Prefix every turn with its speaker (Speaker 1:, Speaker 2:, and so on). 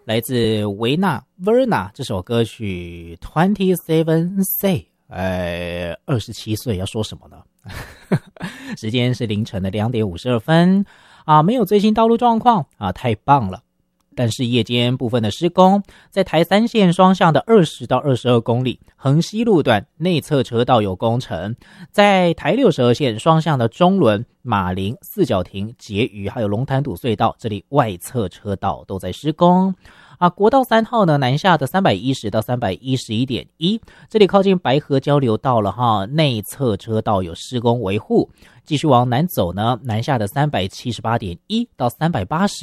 Speaker 1: 来自维纳 Verna 这首歌曲 27 Say， 27岁要说什么呢？时间是凌晨的2点52分啊，没有最新道路状况啊，太棒了。但是夜间部分的施工，在台3线双向的20到22公里横西路段内侧车道有工程，在台62线双向的中仑、马林、四角亭、结余还有龙潭堵隧道，这里外侧车道都在施工。国道3号呢，南下的310到 311.1， 这里靠近白河交流道了哈，内侧车道有施工维护。继续往南走呢，南下的378.1到380